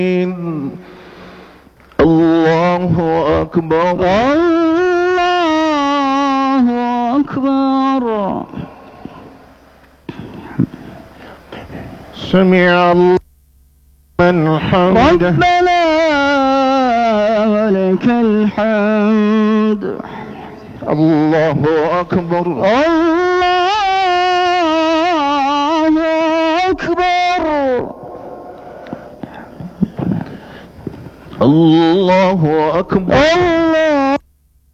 الله أكبر الله أكبر. سمع الله من حمده ربنا ولك الحمد. الله أكبر الله أكبر. الله أكبر الله